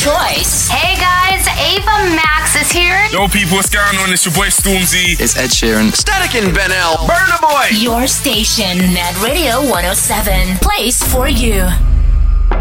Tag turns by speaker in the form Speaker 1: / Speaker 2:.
Speaker 1: choice.
Speaker 2: Hey guys, Ava Max is here.
Speaker 3: Yo people, what's going on? It's your boy Stormzy.
Speaker 4: It's Ed Sheeran.
Speaker 5: Static and Ben L.
Speaker 6: Burna Boy.
Speaker 1: Your station, Net Radio 107. Place for you.